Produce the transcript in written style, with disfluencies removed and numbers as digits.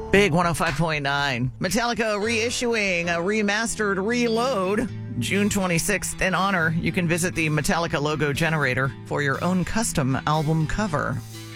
Big 105.9. Metallica reissuing a remastered Reload June 26th. In honor, you can visit the Metallica logo generator for your own custom album cover.